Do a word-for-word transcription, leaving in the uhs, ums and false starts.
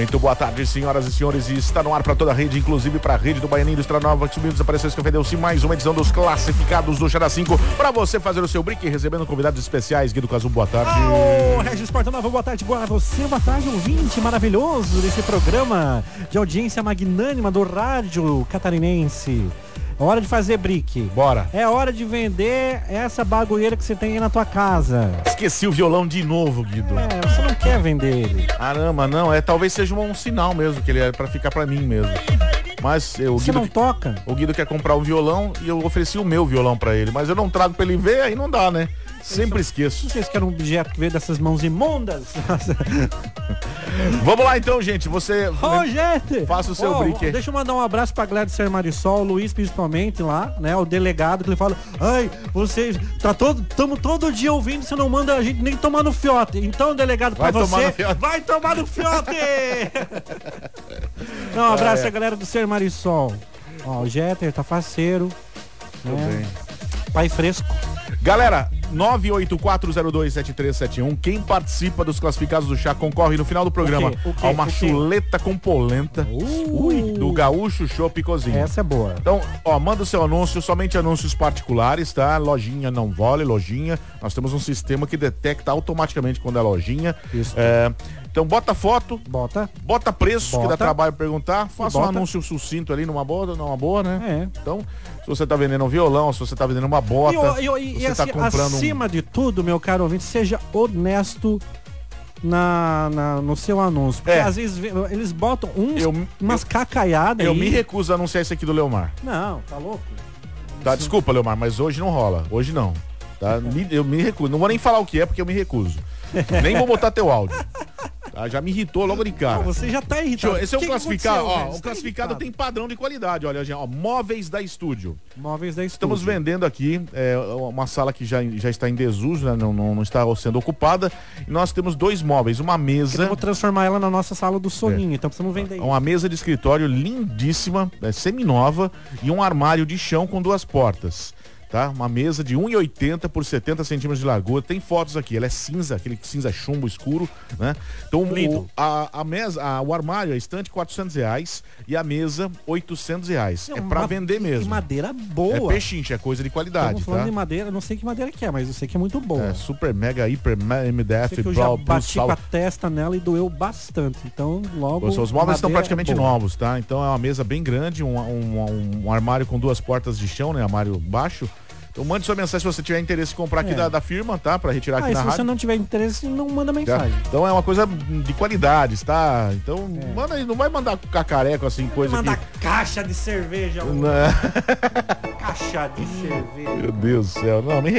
Muito boa tarde, senhoras e senhores, e está no ar para toda a rede, inclusive para a rede do Baianinho Indústria Nova, que subiu, desapareceu, escafedeu-se, mais uma edição dos classificados do Xará cinco, para você fazer o seu brinque, recebendo convidados especiais. Guido Cazu, boa tarde. Ô, Regis Portanova, boa tarde, boa você, boa tarde, ouvinte maravilhoso desse programa de audiência magnânima do rádio catarinense. É hora de fazer brique. Bora. É hora de vender essa bagulheira que você tem aí na tua casa. Esqueci o violão de novo, Guido. É, você não quer vender ele. Caramba, não, é, talvez seja um, um sinal mesmo, que ele é pra ficar pra mim mesmo. Mas eu, o Você Guido, não toca? O Guido quer comprar um violão e eu ofereci o meu violão pra ele, mas eu não trago pra ele ver, aí não dá, né? Sempre esqueço. Não sei se quer um objeto que veio dessas mãos imundas. Vamos lá então, gente. Você Ô, gente! faça o seu oh, brinque. Deixa eu mandar um abraço pra galera de Ser Marisol, o Luiz principalmente lá, né? O delegado que ele fala: ai, vocês, tá todo, tamo todo dia ouvindo, você não manda a gente nem tomar no fiote. Então, delegado, pra Vai você, tomar no fiote. vai tomar no fiote! Não, um abraço Ah, é. a galera do Ser Marisol. Ó, o Jeter tá faceiro. Tudo né? bem. Pai fresco. Galera, nove oito quatro zero dois sete três sete um. Quem participa dos classificados do chá concorre no final do programa O quê? O quê? a uma O quê? chuleta com polenta. Uh. Ui, do Gaúcho Chopp e Cozinha. Essa é boa. Então, ó, manda o seu anúncio, somente anúncios particulares, tá? Lojinha não vale, lojinha. Nós temos um sistema que detecta automaticamente quando é lojinha. Isso. É, então, bota foto, Bota. bota preço, Bota. que dá trabalho perguntar. Faça um Bota. anúncio sucinto ali numa boa, numa boa, né? É. Então, se você tá vendendo um violão, se você tá vendendo uma bota, E, o- e, o- e você assim, tá comprando um... acima de tudo, meu caro ouvinte, seja honesto na, na- no seu anúncio. Porque É. às vezes vê- eles botam uns, Eu- umas eu- cacaiadas Eu aí. me recuso a anunciar esse aqui do Leomar. Não, tá louco? Tá, desculpa, Leomar, mas hoje não rola. Hoje não. Tá? Me- eu me recuso. Não vou nem falar o que é, porque eu me recuso. Nem vou botar teu áudio. Tá? Já me irritou logo de cara. Não, você já tá irritado. Deixa eu- Esse é o Que que classificado. aconteceu, Ó, velho? o Você tá classificado irritado. tem padrão de qualidade. Olha, gente, ó, móveis da estúdio. Móveis da Estamos Estúdio. vendendo aqui é, uma sala que já, já está em desuso, né? não, não, não está sendo ocupada. E nós temos dois móveis, uma mesa. Queremos transformar ela na nossa sala do soninho, então precisamos vender isso. Uma mesa de escritório lindíssima, é, seminova, e um armário de chão com duas portas. Tá? Uma mesa de um e oitenta por setenta centímetros de largura. Tem fotos aqui, ela é cinza, aquele cinza chumbo escuro, né? Então Lindo. o, a, a mesa, a, o armário, a estante, quatrocentos reais e a mesa, oitocentos reais. Não, é pra ma- vender E mesmo. madeira É boa. pechincha, é coisa de qualidade, Estamos falando tá? de madeira, não sei que madeira que é, mas eu sei que é muito boa. É, super, mega, hiper, M D Sei F, que eu já Brawl, Plus, bati com Sal. a testa nela e doeu bastante. Então, logo. Os seus móveis estão madeira praticamente é boa. novos, tá? Então é uma mesa bem grande, um, um, um armário com duas portas de chão, né? Armário baixo. Então mande sua mensagem se você tiver interesse em comprar aqui É. da, da firma, tá? Pra retirar Ah, aqui e na se rádio. você não tiver interesse, não manda Tá? mensagem. Então é uma coisa de qualidades, tá? Então É. manda aí, não vai mandar cacareco assim, coisa Manda que... caixa de cerveja. ô. Não. Caixa de cerveja. Meu Deus do céu, não, me